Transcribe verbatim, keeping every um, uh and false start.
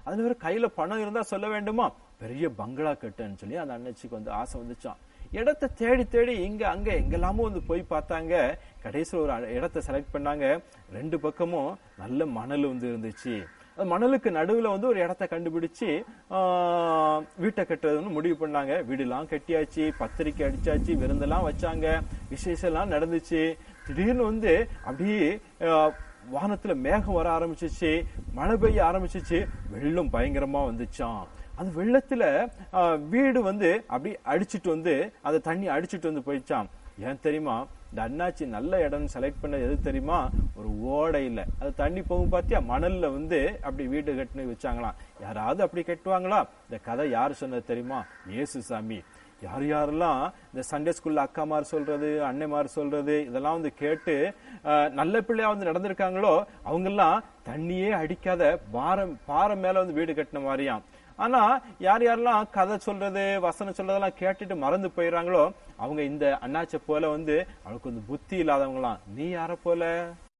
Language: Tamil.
அதுல ஒரு கையில பணம் இருந்தா சொல்ல வேண்டுமா, பெரிய பங்களா கட்டுன்னு சொல்லி அந்த அண்ணச்சிக்கு வந்து ஆசை வந்துச்சான். இடத்தை தேடி தேடி இங்க அங்க எங்கெல்லாமோ வந்து போய் பார்த்தாங்க. கடைசியில் ஒரு இடத்தை செலக்ட் பண்ணாங்க. ரெண்டு பக்கமும் நல்ல மணல் வந்து இருந்துச்சு. மணலுக்கு நடுவுல வந்து ஒரு இடத்த கண்டுபிடிச்சு ஆஹ் வீட்டை கட்டுறதுன்னு முடிவு பண்ணாங்க. வீடுலாம் கட்டியாச்சு, பத்திரிக்கை அடிச்சாச்சு, விருந்தெல்லாம் வச்சாங்க, விசேஷம் எல்லாம் நடந்துச்சு. திடீர்னு வந்து அப்படியே வானத்துல மேகம் வர ஆரம்பிச்சிச்சு, மழை பெய்ய ஆரம்பிச்சிச்சு, வெள்ளம் பயங்கரமா வந்துச்சான். அந்த வெள்ளத்துல வீடு வந்து அப்படி அடிச்சுட்டு வந்து அந்த தண்ணி அடிச்சுட்டு வந்து போயிடுச்சான். ஏன் தெரியுமா, இந்த அண்ணாச்சி நல்ல இடம் செலக்ட் பண்ண எது தெரியுமா, ஒரு ஓடை இல்ல, அது தண்ணி போகும் பாத்தியா, மணல்ல வந்து அப்படி வீடு கட்டுன்னு வச்சாங்களாம். யாராவது அப்படி கட்டுவாங்களா? இந்த கதை யாரு சொன்னது தெரியுமா, இயேசு சாமி. யார் யாரெல்லாம் இந்த சண்டே ஸ்கூல்ல அக்காமார் சொல்றது, அன்னைமார் சொல்றது இதெல்லாம் வந்து கேட்டு நல்ல பிள்ளையா வந்து நடந்திருக்காங்களோ அவங்க எல்லாம் தண்ணியே அடிக்காத பாரம் பாறை மேல வந்து வீடு கட்டின மாதிரியாம். ஆனா யார் யாரெல்லாம் கதை சொல்றது, வசனம் சொல்றதெல்லாம் கேட்டுட்டு மறந்து போயிடுறாங்களோ அவங்க இந்த அண்ணாச்சை போல வந்து அவளுக்கு வந்து புத்தி இல்லாதவங்களாம். நீ யார போல?